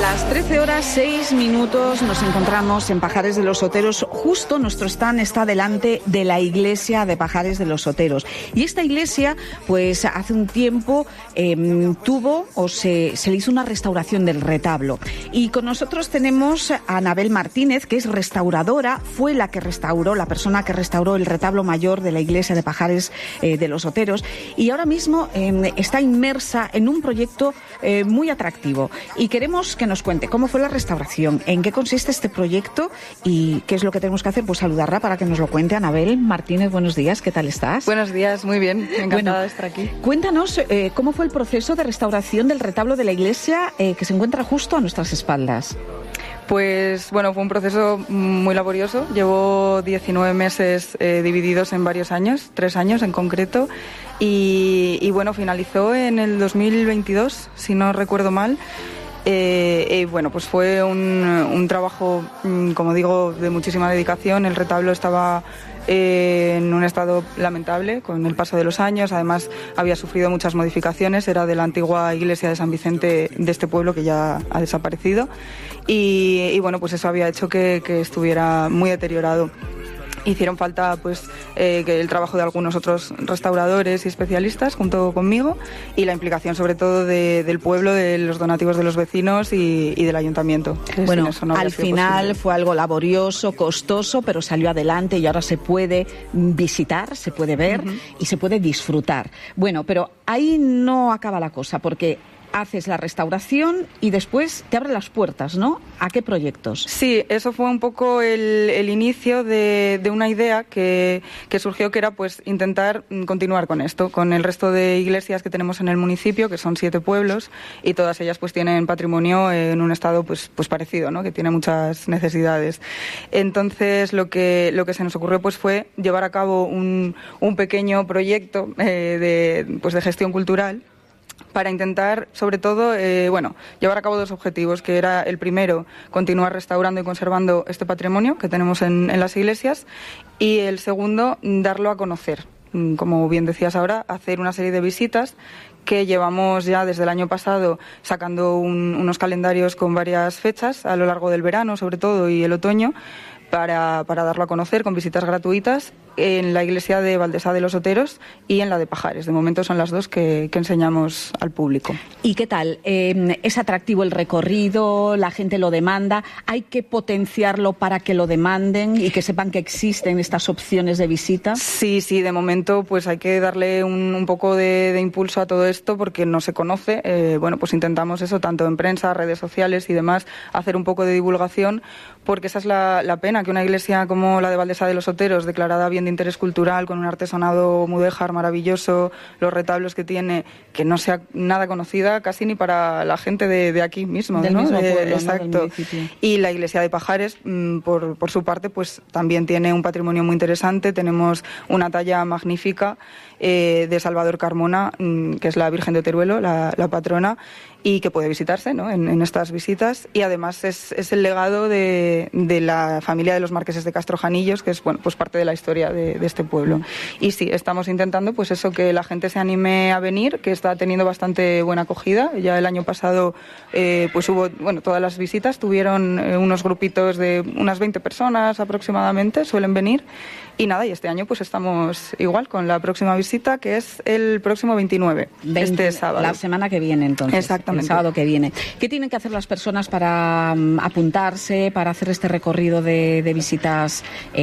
Las 13 horas 6 minutos nos encontramos en Pajares de los Oteros. Justo nuestro stand está delante de la iglesia de Pajares de los Oteros. Y esta iglesia, pues hace un tiempo se le hizo una restauración del retablo. Y con nosotros tenemos a Anabel Martínez, que es restauradora, fue la persona que restauró el retablo mayor de la iglesia de Pajares de los Oteros. Y ahora mismo está inmersa en un proyecto muy atractivo. Y queremos que nos cuente cómo fue la restauración, en qué consiste este proyecto y qué es lo que tenemos que hacer. Pues saludarla para que nos lo cuente. Anabel Martínez, buenos días, ¿qué tal estás? Buenos días, muy bien, encantada de estar aquí. Cuéntanos cómo fue el proceso de restauración del retablo de la iglesia que se encuentra justo a nuestras espaldas. Pues bueno, fue un proceso muy laborioso. Llevó 19 meses divididos en varios años, 3 años en concreto. Y bueno, finalizó en el 2022, si no recuerdo mal. Bueno, pues fue un trabajo, como digo, de muchísima dedicación. El retablo estaba en un estado lamentable con el paso de los años. Además, había sufrido muchas modificaciones. Era de la antigua iglesia de San Vicente de este pueblo, que ya ha desaparecido. Y bueno, pues eso había hecho que estuviera muy deteriorado. Hicieron falta pues que el trabajo de algunos otros restauradores y especialistas junto conmigo, y la implicación sobre todo del pueblo, de los donativos de los vecinos y del ayuntamiento. Bueno, al final fue algo laborioso, costoso, pero salió adelante y ahora se puede visitar, se puede ver y se puede disfrutar. Bueno, pero ahí no acaba la cosa, porque haces la restauración y después te abren las puertas, ¿no? ¿A qué proyectos? Sí, eso fue un poco el inicio de una idea que surgió, que era pues intentar continuar con esto, con el resto de iglesias que tenemos en el municipio, que son 7 pueblos, y todas ellas pues tienen patrimonio en un estado pues parecido, ¿no? Que tiene muchas necesidades. Entonces lo que se nos ocurrió pues fue llevar a cabo un pequeño proyecto de gestión cultural, para intentar, sobre todo, llevar a cabo 2 objetivos, que era el primero, continuar restaurando y conservando este patrimonio que tenemos en las iglesias, y el segundo, darlo a conocer. Como bien decías ahora, hacer una serie de visitas que llevamos ya desde el año pasado sacando unos calendarios con varias fechas a lo largo del verano, sobre todo, y el otoño, para darlo a conocer con visitas gratuitas en la iglesia de Valdesá de los Oteros y en la de Pajares. De momento son las 2 que enseñamos al público. ¿Y qué tal? ¿Es atractivo el recorrido? ¿La gente lo demanda? ¿Hay que potenciarlo para que lo demanden y que sepan que existen estas opciones de visita? Sí, de momento pues hay que darle un poco de impulso a todo esto, porque no se conoce. Pues intentamos eso, tanto en prensa, redes sociales y demás, hacer un poco de divulgación, porque esa es la pena, que una iglesia como la de Valdesá de los Oteros, declarada bien de interés cultural, con un artesanado mudéjar maravilloso, los retablos que tiene, que no sea nada conocida casi ni para la gente de aquí mismo, del mismo pueblo, exacto. ¿no? Y la iglesia de Pajares, por su parte, pues también tiene un patrimonio muy interesante. Tenemos una talla magnífica de Salvador Carmona, que es la Virgen de Teruelo, la patrona, y que puede visitarse, ¿no? en estas visitas. Y además es el legado de la familia de los marqueses de Castrojanillos, que es pues parte de la historia de este pueblo. Y sí, estamos intentando pues eso, que la gente se anime a venir, que está teniendo bastante buena acogida. Ya el año pasado pues hubo, todas las visitas tuvieron unos grupitos de unas 20 personas aproximadamente, suelen venir. Y nada, y este año pues estamos igual con la próxima visita, que es el próximo 29, este sábado. La semana que viene, entonces. Exactamente. El sábado que viene. ¿Qué tienen que hacer las personas para apuntarse, para hacer este recorrido de visitas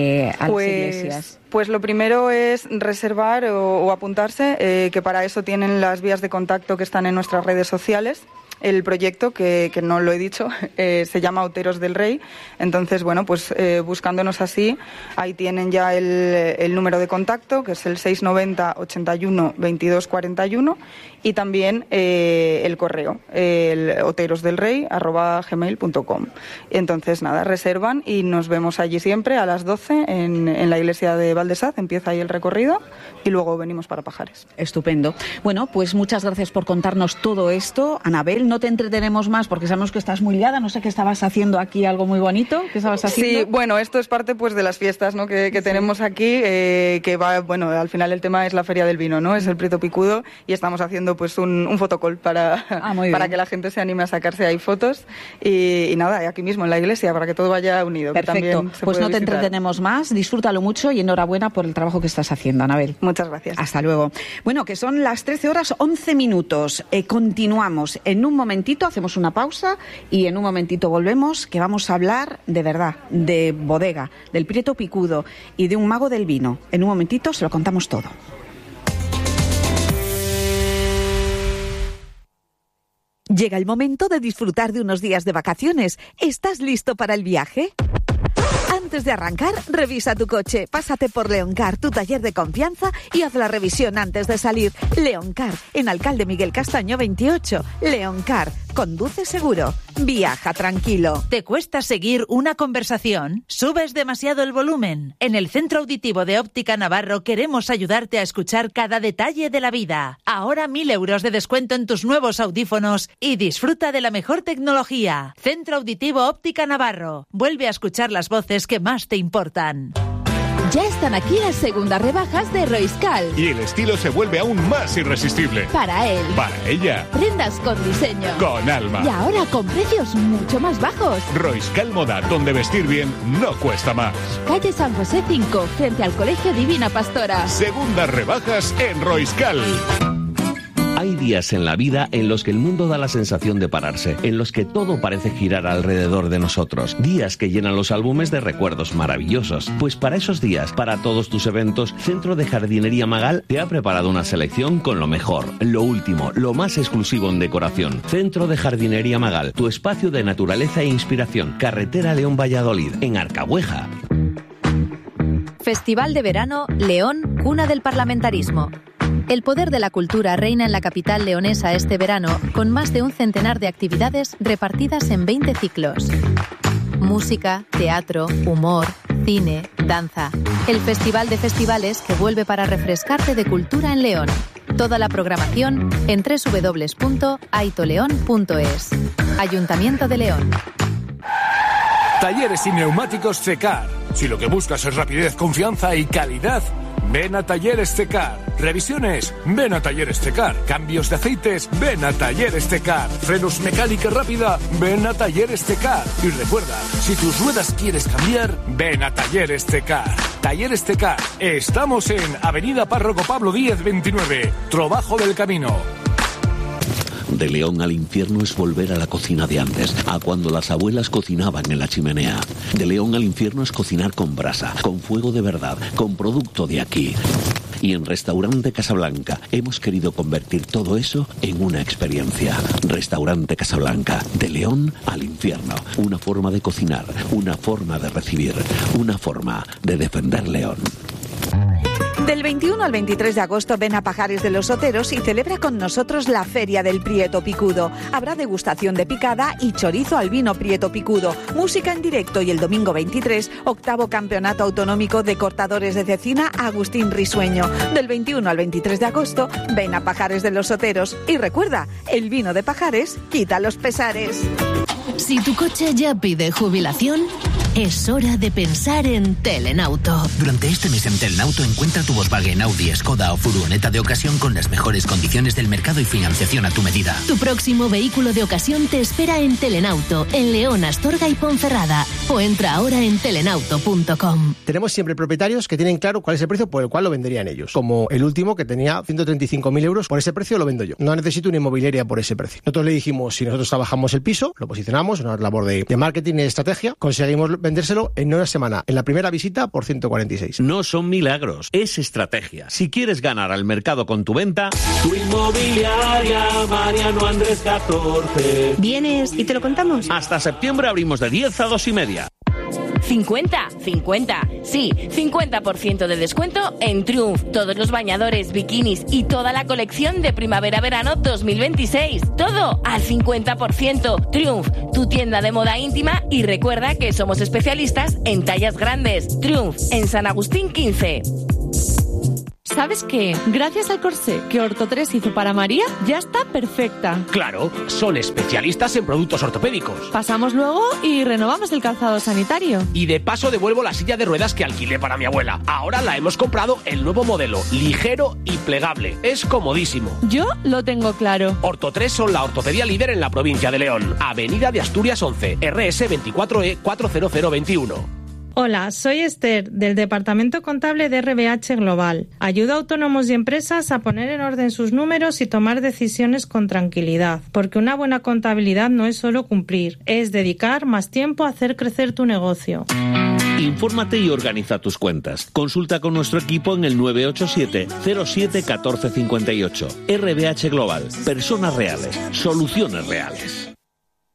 a las iglesias? Pues lo primero es reservar o apuntarse, que para eso tienen las vías de contacto que están en nuestras redes sociales. El proyecto, que no lo he dicho, se llama Oteros del Rey. Entonces, buscándonos así, ahí tienen ya el número de contacto, que es el 690 81 22 41, y también el correo, el oterosdelrey@gmail.com. Entonces, nada, reservan y nos vemos allí siempre a las 12 en la iglesia de Valdesá. Empieza ahí el recorrido y luego venimos para Pajares. Estupendo. Bueno, pues muchas gracias por contarnos todo esto, Anabel. No no te entretenemos más porque sabemos que estás muy liada. No sé qué estabas haciendo aquí, algo muy bonito. ¿Qué estabas haciendo? Sí, bueno, esto es parte pues de las fiestas, ¿no? que tenemos aquí, que va, bueno, al final el tema es la Feria del Vino, ¿no? Es el Prieto Picudo y estamos haciendo pues un fotocall para que la gente se anime a sacarse ahí fotos y nada, aquí mismo en la iglesia para que todo vaya unido. Perfecto, pues no te entretenemos más, disfrútalo mucho y enhorabuena por el trabajo que estás haciendo, Anabel. Muchas gracias. Hasta luego. Bueno, que son las 13:11. Continuamos. En un momentito hacemos una pausa y en un momentito volvemos, que vamos a hablar de verdad, de bodega, del Prieto Picudo y de un mago del vino. En un momentito se lo contamos todo. Llega el momento de disfrutar de unos días de vacaciones. ¿Estás listo para el viaje? Antes de arrancar, revisa tu coche, pásate por Leoncar, tu taller de confianza, y haz la revisión antes de salir. Leoncar, en Alcalde Miguel Castaño 28. Leoncar, conduce seguro, viaja tranquilo. ¿Te cuesta seguir una conversación? ¿Subes demasiado el volumen? En el Centro Auditivo de Óptica Navarro queremos ayudarte a escuchar cada detalle de la vida. Ahora 1.000 euros de descuento en tus nuevos audífonos y disfruta de la mejor tecnología. Centro Auditivo Óptica Navarro. Vuelve a escuchar las voces que más te importan. Ya están aquí las segundas rebajas de Roiscal. Y el estilo se vuelve aún más irresistible. Para él. Para ella. Prendas con diseño. Con alma. Y ahora con precios mucho más bajos. Roiscal Moda, donde vestir bien no cuesta más. Calle San José 5, frente al Colegio Divina Pastora. Segundas rebajas en Roiscal. Hay días en la vida en los que el mundo da la sensación de pararse, en los que todo parece girar alrededor de nosotros. Días que llenan los álbumes de recuerdos maravillosos. Pues para esos días, para todos tus eventos, Centro de Jardinería Magal te ha preparado una selección con lo mejor, lo último, lo más exclusivo en decoración. Centro de Jardinería Magal, tu espacio de naturaleza e inspiración. Carretera León Valladolid, en Arcabueja. Festival de Verano León, cuna del parlamentarismo. El poder de la cultura reina en la capital leonesa este verano, con más de un centenar de actividades repartidas en 20 ciclos. Música, teatro, humor, cine, danza. El Festival de Festivales que vuelve para refrescarte de cultura en León. Toda la programación en www.aitoleon.es. Ayuntamiento de León. Talleres y neumáticos Cecar. Si lo que buscas es rapidez, confianza y calidad, ven a Talleres Cecar. Revisiones, ven a Talleres Cecar. Cambios de aceites, ven a Talleres Cecar. Frenos mecánica rápida, ven a Talleres Cecar. Y recuerda, si tus ruedas quieres cambiar, ven a Talleres Cecar. Talleres Cecar. Estamos en Avenida Párroco Pablo Díez 29, Trobajo del Camino. De León al infierno es volver a la cocina de antes, a cuando las abuelas cocinaban en la chimenea. De León al infierno es cocinar con brasa, con fuego de verdad, con producto de aquí. Y en Restaurante Casablanca hemos querido convertir todo eso en una experiencia. Restaurante Casablanca, de León al infierno. Una forma de cocinar, una forma de recibir, una forma de defender León. Del 21 al 23 de agosto ven a Pajares de los Oteros y celebra con nosotros la Feria del Prieto Picudo. Habrá degustación de picada y chorizo al vino Prieto Picudo, música en directo y el domingo 23, 8º Campeonato Autonómico de Cortadores de Cecina Agustín Risueño. Del 21 al 23 de agosto ven a Pajares de los Oteros y recuerda, el vino de Pajares quita los pesares. Si tu coche ya pide jubilación, es hora de pensar en Telenauto. Durante este mes en Telenauto encuentra tu Volkswagen, Audi, Skoda o furgoneta de ocasión con las mejores condiciones del mercado y financiación a tu medida. Tu próximo vehículo de ocasión te espera en Telenauto, en León, Astorga y Ponferrada. O entra ahora en telenauto.com. Tenemos siempre propietarios que tienen claro cuál es el precio por el cual lo venderían ellos. Como el último que tenía 135.000 euros, por ese precio lo vendo yo. No necesito una inmobiliaria por ese precio. Nosotros le dijimos, si nosotros trabajamos el piso, lo posicionamos, una labor de marketing y de estrategia, conseguimos vendérselo en una semana, en la primera visita por 146. No son milagros, es estrategia. Si quieres ganar al mercado con tu venta, tu inmobiliaria Mariano Andrés 14. ¿Vienes y te lo contamos? Hasta septiembre abrimos de 10 a 2:30. 50, sí, 50% de descuento en Triumph, todos los bañadores, bikinis y toda la colección de primavera-verano 2026. Todo al 50%. Triumph, tu tienda de moda íntima, y recuerda que somos especialistas en tallas grandes. Triumph, en San Agustín 15. ¿Sabes qué? Gracias al corsé que Orto3 hizo para María, ya está perfecta. Claro, son especialistas en productos ortopédicos. Pasamos luego y renovamos el calzado sanitario. Y de paso devuelvo la silla de ruedas que alquilé para mi abuela. Ahora la hemos comprado el nuevo modelo, ligero y plegable. Es comodísimo. Yo lo tengo claro. Orto3 son la ortopedia líder en la provincia de León. Avenida de Asturias 11, RS 24E 40021. Hola, soy Esther, del Departamento Contable de RBH Global. Ayuda a autónomos y empresas a poner en orden sus números y tomar decisiones con tranquilidad, porque una buena contabilidad no es solo cumplir, es dedicar más tiempo a hacer crecer tu negocio. Infórmate y organiza tus cuentas. Consulta con nuestro equipo en el 987 07 14 58. RBH Global. Personas reales. Soluciones reales.